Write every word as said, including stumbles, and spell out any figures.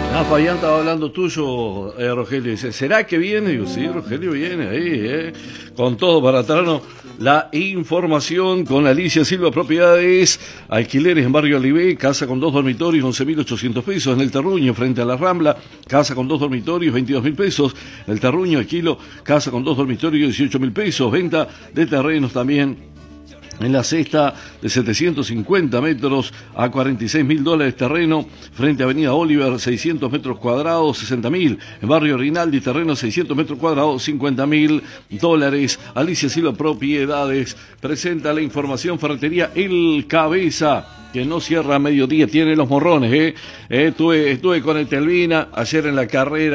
Ah, Fabián estaba hablando tuyo, eh, Rogelio. Dice, ¿será que viene? Digo, sí, Rogelio viene ahí, eh, con todo para traernos la información con Alicia Silva Propiedades. Alquileres en Barrio Alivé, casa con dos dormitorios, once mil ochocientos pesos. En el Terruño, frente a la Rambla, casa con dos dormitorios, veintidós mil pesos. En el Terruño, alquilo, casa con dos dormitorios, dieciocho mil pesos. Venta de terrenos también. En la Cesta, de setecientos cincuenta metros a cuarenta y seis mil dólares terreno, frente a Avenida Oliver, seiscientos metros cuadrados, sesenta mil. En Barrio Rinaldi, terreno seiscientos metros cuadrados, cincuenta mil dólares. Alicia Silva Propiedades presenta la información. Ferretería El Cabeza, que no cierra a mediodía, tiene los morrones, ¿eh? eh estuve, estuve con el Telvina ayer en la carrera.